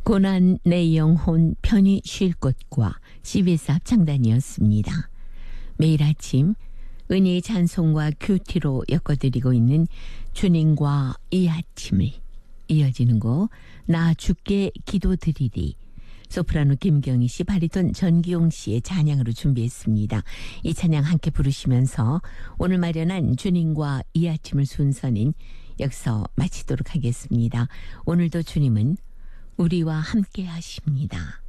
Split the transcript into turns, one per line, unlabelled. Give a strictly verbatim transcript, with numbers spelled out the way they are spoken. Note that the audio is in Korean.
고난 내 영혼 편히 쉴 곳과 씨비에스 합창단이었습니다. 매일 아침 은혜의 찬송과 큐티로 엮어드리고 있는 주님과 이 아침을 이어지는 곡 나 주께 기도드리리 소프라노 김경희 씨, 바리톤 전기용 씨의 찬양으로 준비했습니다. 이 찬양 함께 부르시면서 오늘 마련한 주님과 이 아침을 순서는 여기서 마치도록 하겠습니다. 오늘도 주님은 우리와 함께 하십니다.